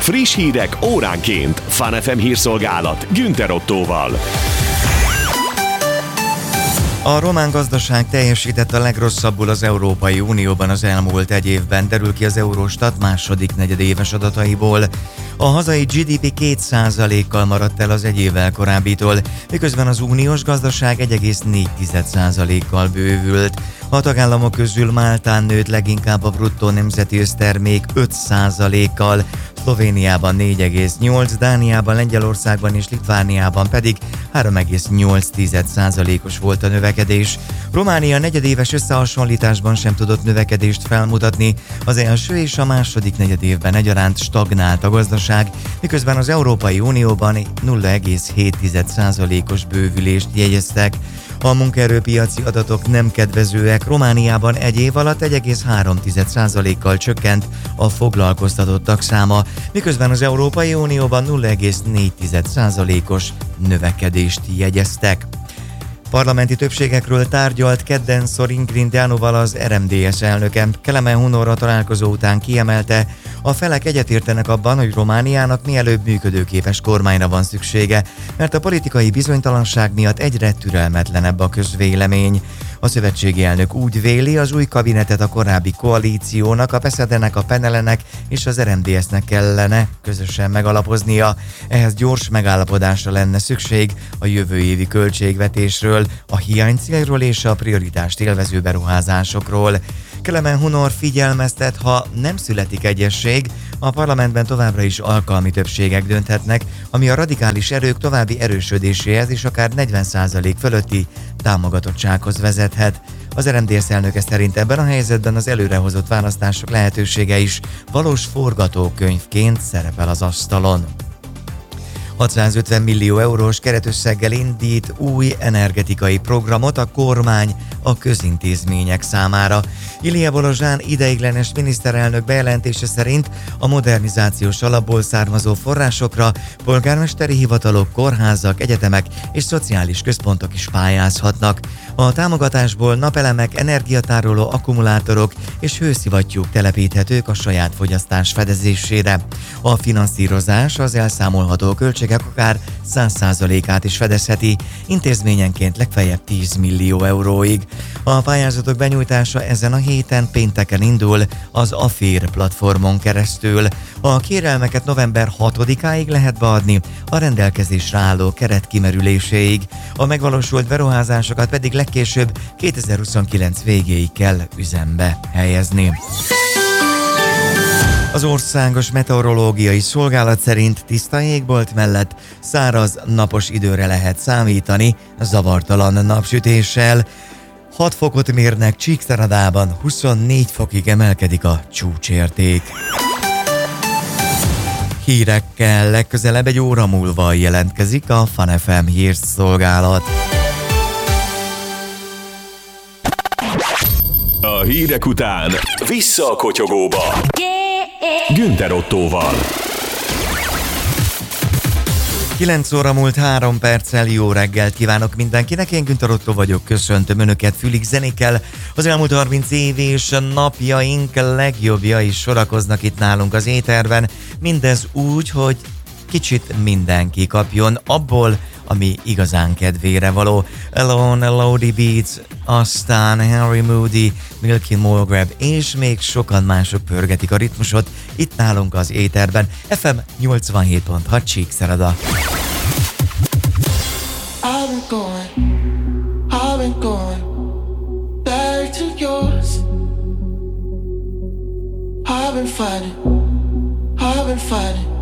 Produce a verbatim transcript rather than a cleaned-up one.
Friss hírek óránként. Fun ef em hírszolgálat Günther Ottóval. A román gazdaság teljesített a legrosszabbul az Európai Unióban az elmúlt egy évben, derül ki az Eurostat második negyedéves adataiból. A hazai gé dé pé két százalékkal maradt el az egy évvel korábbitól, miközben az uniós gazdaság egy egész négy százalékkal bővült. A tagállamok közül Máltán nőtt leginkább a bruttó nemzeti össztermék öt százalékkal, Szlovéniában négy egész nyolc, Dániában, Lengyelországban és Litvániában pedig három egész nyolc százalékos volt a növekedés. Románia negyedéves összehasonlításban sem tudott növekedést felmutatni, az első és a második negyedévben egyaránt stagnált a gazdaság, miközben az Európai Unióban nulla egész hét százalékos bővülést jegyeztek. A munkaerőpiaci adatok nem kedvezőek, Romániában egy év alatt egy egész három százalékkal csökkent a foglalkoztatottak száma, miközben az Európai Unióban nulla egész négy százalékos növekedést jegyeztek. Parlamenti többségekről tárgyalt kedden Sorin Grindeanoval az er em dé es elnöke. Kelemen Hunor a találkozó után kiemelte, a felek egyetértenek abban, hogy Romániának mielőbb működőképes kormányra van szüksége, mert a politikai bizonytalanság miatt egyre türelmetlenebb a közvélemény. A szövetségi elnök úgy véli, az új kabinetet a korábbi koalíciónak, a pé es zé dé-nek, a Penelenek és az er em dé es-nek kellene közösen megalapoznia. Ehhez gyors megállapodásra lenne szükség a jövő évi költségvetésről, a hiánycélról és a prioritást élvező beruházásokról. Kelemen Hunor figyelmeztet, ha nem születik egyesség, a parlamentben továbbra is alkalmi többségek dönthetnek, ami a radikális erők további erősödéséhez és akár negyven százalék fölötti támogatottsághoz vezethet. Az er em dé es elnöke szerint ebben a helyzetben az előrehozott választások lehetősége is valós forgatókönyvként szerepel az asztalon. hatszázötven millió eurós keretösszeggel indít új energetikai programot a kormány a közintézmények számára. Ilia Bolozsán ideiglenes miniszterelnök bejelentése szerint a modernizációs alapból származó forrásokra polgármesteri hivatalok, kórházak, egyetemek és szociális központok is pályázhatnak. A támogatásból napelemek, energiatároló akkumulátorok és hőszivattyúk telepíthetők a saját fogyasztás fedezésére. A finanszírozás az elszámolható költségek akár száz százalékát is fedezheti, intézményenként legfeljebb tíz millió euróig. A pályázatok benyújtása ezen a héten pénteken indul az Afér platformon keresztül. A kérelmeket november hatodikáig lehet beadni, a rendelkezésre álló keret kimerüléséig. A megvalósult beruházásokat pedig legkésőbb kétezer-huszonkilenc végéig kell üzembe helyezni. Az Országos Meteorológiai Szolgálat szerint tiszta égbolt mellett száraz, napos időre lehet számítani, zavartalan napsütéssel. hat fokot mérnek Csíkszeredában, huszonnégy fokig emelkedik a csúcsérték. Hírekkel legközelebb egy óra múlva jelentkezik a Fun ef em hírszolgálat. A hírek után vissza a kotyogóba. Günther Ottóval. kilenc óra múlt három perccel, jó reggelt kívánok mindenkinek, én Günther Ottó vagyok, köszöntöm Önöket fülig zenékkel. Az elmúlt harminc év és napjaink legjobbjai sorakoznak itt nálunk az éterben, mindez úgy, hogy kicsit mindenki kapjon abból, ami igazán kedvére való. Alone, Lodi Beats, aztán Henry Moody, Milky Mulgrave és még sokan mások pörgetik a ritmusot itt nálunk az éterben. ef em nyolcvanhét pont hat Csíkszereda. I've been going, I've been going back to yours. I've been fighting, I've been fighting